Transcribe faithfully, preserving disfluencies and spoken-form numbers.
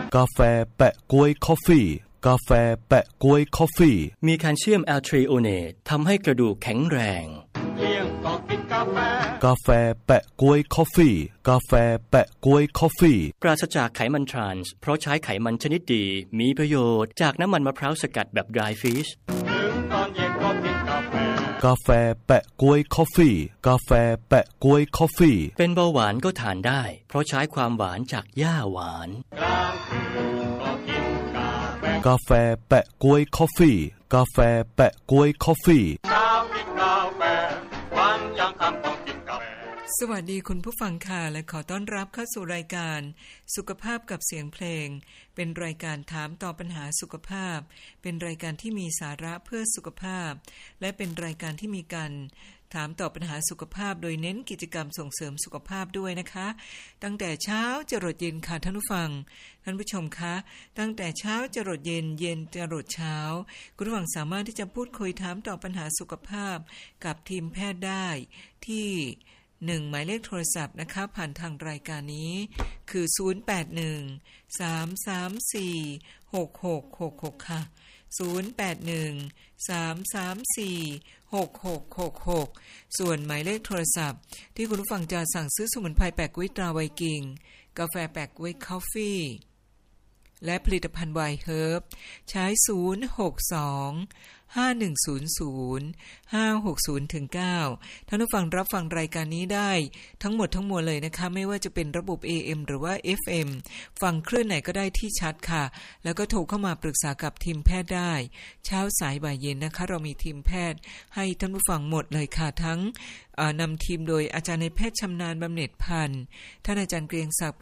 กาแฟแปะก๊วยคอฟฟี่กาแฟแปะก๊วยคอฟฟี่มีแคลเซียมแอลทรีโอเนตทำให้กระดูกแข็งแรงเลี้ยงก็กินกาแฟกาแฟแปะก๊วยคอฟฟี่กาแฟแปะก๊วยคอฟฟี่ปราศจากไขมันทรานส์เพราะใช้ไขมันชนิดดีมีประโยชน์จากน้ำมันมะพร้าวสกัดแบบ dry fish ถึงตอนเย็นก็กินกาแฟกาแฟแปะก๊วยคอฟฟี่กาแฟแปะก๊วยคอฟฟี่เป็นเบาหวานก็ทานได้เพราะใช้ความหวานจากหญ้าหวานกลางคืนก็กินกาแฟกาแฟแปะก๊วยคอฟฟี่กาแฟแปะก๊วยคอฟฟี่เช้ากินกาแฟวันยังค่ำต้องกินกาแฟสวัสดีคุณผู้ฟังค่ะและขอต้อนรับเข้าสู่รายการสุขภาพกับเสียงเพลงเป็นรายการถามตอบปัญหาสุขภาพเป็นรายการที่มีสาระเพื่อสุขภาพและเป็นรายการที่มีการถามตอบปัญหาสุขภาพโดยเน้นกิจกรรมส่งเสริมสุขภาพด้วยนะคะตั้งแต่เช้าจรดเย็นค่ะท่านผู้ฟังท่านผู้ชมคะตั้งแต่เช้าจรดเย็นเย็นจรดเช้าคุณผู้ฟังสามารถที่จะพูดคุยถามตอบปัญหาสุขภาพกับทีมแพทย์ได้ที่หนึ่งหมายเลขโทรศัพท์นะคะผ่านทางรายการนี้คือศูนย์ แปด หนึ่ง สาม สาม สี่ หก หก หก หกค่ะศูนย์ แปด หนึ่ง สาม สาม สี่ หก หก หก หกส่วนหมายเลขโทรศัพท์ที่คุณผู้ฟังจะสั่งซื้อสมุนไพรแปะก๊วยตราไวกิงกาแฟแปะก๊วยคอฟฟี่และผลิตภัณฑ์ไวเฮิร์บใช้ศูนย์ หก สอง ห้า หนึ่ง ศูนย์ ศูนย์ ห้า หก ศูนย์ ถึง เก้าท่านผู้ฟังรับฟังรายการนี้ได้ทั้งหมดทั้งมวลเลยนะคะไม่ว่าจะเป็นระบบ เอ เอ็ม หรือว่า เอฟ เอ็ม ฟังคลื่นไหนก็ได้ที่ชัดค่ะแล้วก็โทรเข้ามาปรึกษากับทีมแพทย์ได้เช้าสายบ่ายเย็นนะคะเรามีทีมแพทย์ให้ท่านผู้ฟังหมดเลยค่ะทั้งนำทีมโดยอาจารย์นายแพทย์ชำนาญบำเหน็จพันธ์ท่านอาจารย์เกรียงศักดิ์